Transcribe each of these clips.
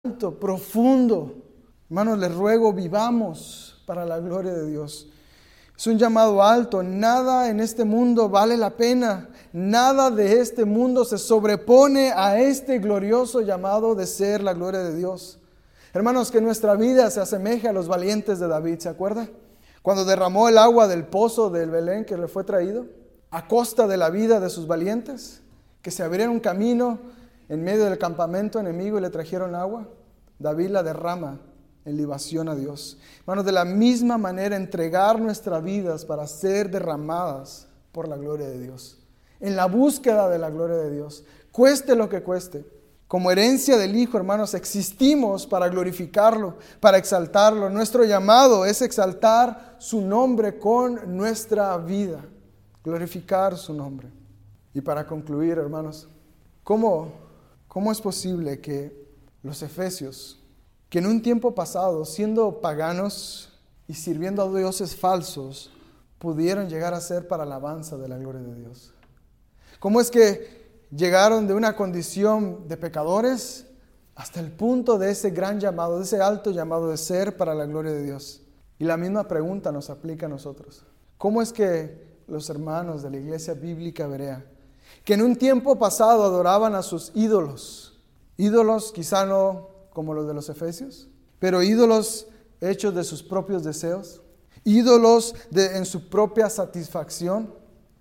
alto, profundo. Hermanos, les ruego, vivamos para la gloria de Dios. Es un llamado alto. Nada en este mundo vale la pena. Nada de este mundo se sobrepone a este glorioso llamado de ser la gloria de Dios. Hermanos, que nuestra vida se asemeje a los valientes de David, ¿se acuerda? Cuando derramó el agua del pozo del Belén que le fue traído, a costa de la vida de sus valientes, que se abrieron un camino en medio del campamento enemigo y le trajeron agua. David la derrama en libación a Dios. Hermanos, de la misma manera entregar nuestras vidas para ser derramadas por la gloria de Dios. En la búsqueda de la gloria de Dios. Cueste lo que cueste. Como herencia del Hijo, hermanos, existimos para glorificarlo, para exaltarlo. Nuestro llamado es exaltar su nombre con nuestra vida. Glorificar su nombre. Y para concluir, hermanos, ¿cómo es posible que los efesios, que en un tiempo pasado, siendo paganos y sirviendo a dioses falsos, pudieron llegar a ser para alabanza de la gloria de Dios? ¿Cómo es que llegaron de una condición de pecadores hasta el punto de ese gran llamado, de ese alto llamado de ser para la gloria de Dios? Y la misma pregunta nos aplica a nosotros. ¿Cómo es que los hermanos de la Iglesia Bíblica Berea, que en un tiempo pasado adoraban a sus ídolos quizá no como los de los efesios, pero ídolos hechos de sus propios deseos, ídolos en su propia satisfacción,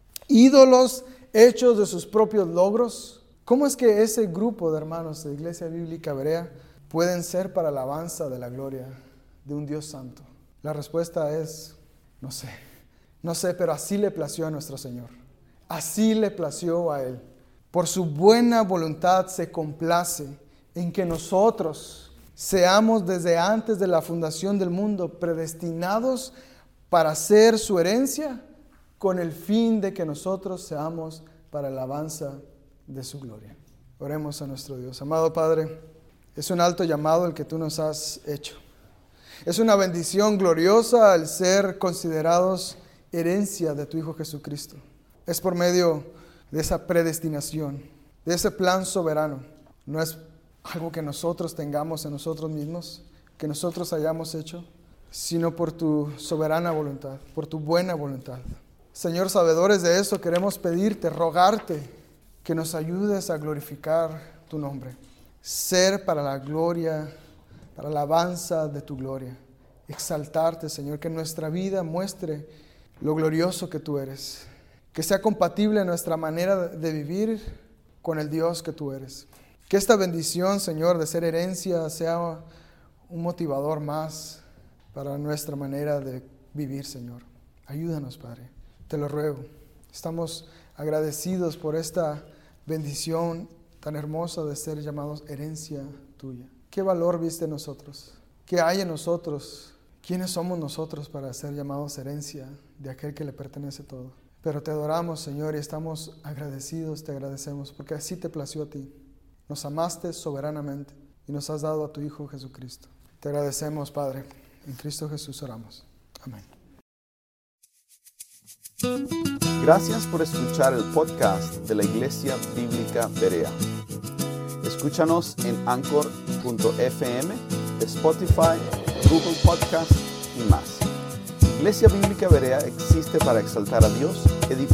ídolos hechos de sus propios logros? ¿Cómo es que ese grupo de hermanos de la Iglesia Bíblica Berea pueden ser para alabanza de la gloria de un Dios santo? La respuesta es, no sé, pero así le plació a nuestro Señor. Así le plació a Él. Por su buena voluntad se complace en que nosotros seamos desde antes de la fundación del mundo predestinados para ser su herencia, con el fin de que nosotros seamos para alabanza de su gloria. Oremos a nuestro Dios. Amado Padre, es un alto llamado el que tú nos has hecho. Es una bendición gloriosa el ser considerados herencia de tu Hijo Jesucristo. Es por medio de esa predestinación, de ese plan soberano. No es algo que nosotros tengamos en nosotros mismos, que nosotros hayamos hecho, sino por tu soberana voluntad, por tu buena voluntad. Señor, sabedores de eso, queremos pedirte, rogarte, que nos ayudes a glorificar tu nombre. Ser para la gloria, para la alabanza de tu gloria. Exaltarte, Señor, que nuestra vida muestre lo glorioso que tú eres. Que sea compatible nuestra manera de vivir con el Dios que tú eres. Que esta bendición, Señor, de ser herencia sea un motivador más para nuestra manera de vivir, Señor. Ayúdanos, Padre. Te lo ruego. Estamos agradecidos por esta bendición tan hermosa de ser llamados herencia tuya. ¿Qué valor viste en nosotros? ¿Qué hay en nosotros? ¿Quiénes somos nosotros para ser llamados herencia de aquel que le pertenece todo? Pero te adoramos, Señor, y estamos agradecidos, te agradecemos, porque así te plació a ti. Nos amaste soberanamente y nos has dado a tu Hijo Jesucristo. Te agradecemos, Padre. En Cristo Jesús oramos. Amén. Gracias por escuchar el podcast de la Iglesia Bíblica Berea. Escúchanos en Anchor.fm, Spotify, Google Podcast y más. Iglesia Bíblica Berea existe para exaltar a Dios